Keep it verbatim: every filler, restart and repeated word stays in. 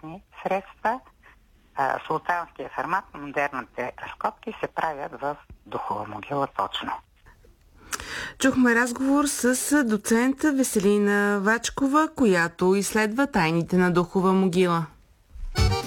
безопасни средства. Султанския формат на модерните разкопки се правят в духова могила точно. Чухме разговор с доцент Веселина Вачкова, която изследва тайните на духова могила.